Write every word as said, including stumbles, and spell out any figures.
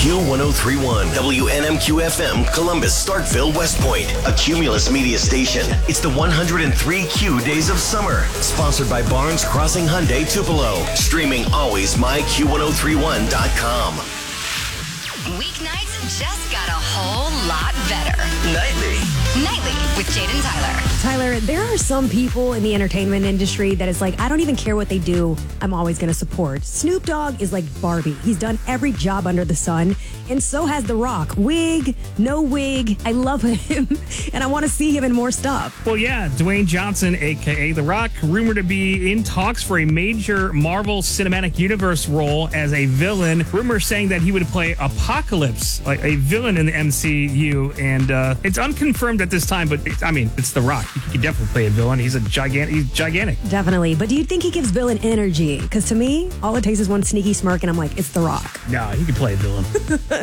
Q ten thirty-one, W N M Q F M, Columbus, Starkville, West Point, a Cumulus media station. It's the one hundred three Q Days of Summer, sponsored by Barnes Crossing Hyundai Tupelo. Streaming always my Q ten thirty-one dot com. Weeknights just got a whole lot better. Nightly. Nightly with Jade and Tyler. Tyler, there are some people in the entertainment industry that is like, I don't even care what they do. I'm always going to support. Snoop Dogg is like Barbie. He's done every job under the sun. And so has The Rock. Wig, no wig. I love him. And I want to see him in more stuff. Well, yeah, Dwayne Johnson, a k a. The Rock, rumored to be in talks for a major Marvel Cinematic Universe role as a villain. Rumors saying that he would play Apocalypse, like a villain in the M C U. And uh, it's unconfirmed at this time, but it's, I mean, it's The Rock. He can definitely play a villain. He's a gigantic. He's gigantic. Definitely. But do you think he gives villain energy? Because to me, all it takes is one sneaky smirk, and I'm like, it's The Rock. No, he can play a villain.